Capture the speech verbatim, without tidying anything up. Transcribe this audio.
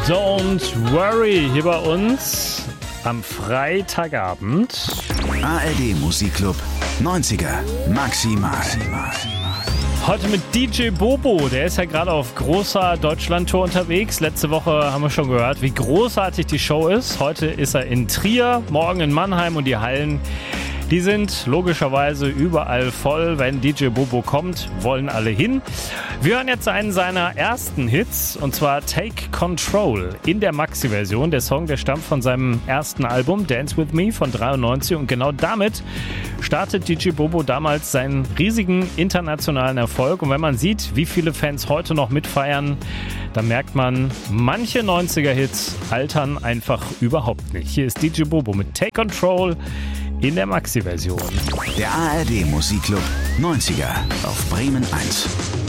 Don't Worry hier bei uns am Freitagabend. A R D Musikclub neunziger Maximal. Heute mit D J Bobo, der ist ja gerade auf großer Deutschland-Tour unterwegs. Letzte Woche haben wir schon gehört, wie großartig die Show ist. Heute ist er in Trier, morgen in Mannheim und die Hallen, die sind logischerweise überall voll. Wenn D J Bobo kommt, wollen alle hin. Wir hören jetzt einen seiner ersten Hits, und zwar Take Control in der Maxi-Version. Der Song, der stammt von seinem ersten Album Dance With Me von dreiundneunzig, und genau damit startet D J Bobo damals seinen riesigen internationalen Erfolg. Und wenn man sieht, wie viele Fans heute noch mitfeiern, dann merkt man, manche neunziger-Hits altern einfach überhaupt nicht. Hier ist D J Bobo mit Take Control in der Maxi-Version. Der A R D Musikclub neunziger auf Bremen eins.